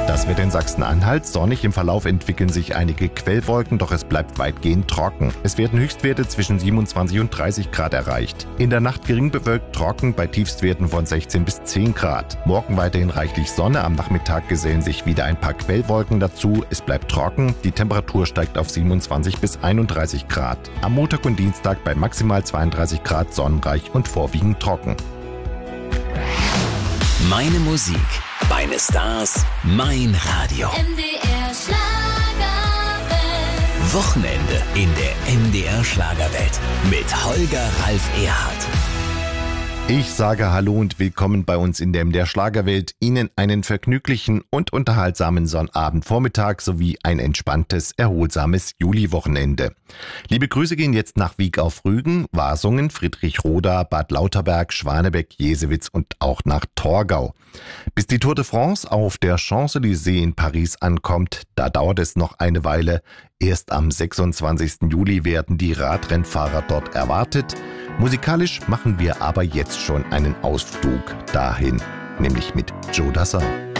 Das wird in Sachsen-Anhalt sonnig. Im Verlauf entwickeln sich einige Quellwolken, doch es bleibt weitgehend trocken. Es werden Höchstwerte zwischen 27 und 30 Grad erreicht. In der Nacht gering bewölkt trocken bei Tiefstwerten von 16 bis 10 Grad. Morgen weiterhin reichlich Sonne. Am Nachmittag gesellen sich wieder ein paar Quellwolken dazu. Es bleibt trocken. Die Temperatur steigt auf 27 bis 31 Grad. Am Montag und Dienstag bei maximal 32 Grad sonnenreich und vorwiegend trocken. Meine Musik, meine Stars, mein Radio. MDR Schlagerwelt. Wochenende in der MDR Schlagerwelt mit Holger Ralf Erhardt. Ich sage Hallo und willkommen bei uns in der MDR Schlagerwelt. Ihnen einen vergnüglichen und unterhaltsamen Sonnabendvormittag sowie ein entspanntes, erholsames Juliwochenende. Liebe Grüße gehen jetzt nach Wiek auf Rügen, Wasungen, Friedrichroda, Bad Lauterberg, Schwanebeck, Jesewitz und auch nach Torgau. Bis die Tour de France auf der Champs-Élysées in Paris ankommt, da dauert es noch eine Weile. Erst am 26. Juli werden die Radrennfahrer dort erwartet. Musikalisch machen wir aber jetzt schon einen Ausflug dahin, nämlich mit Joe Dassin.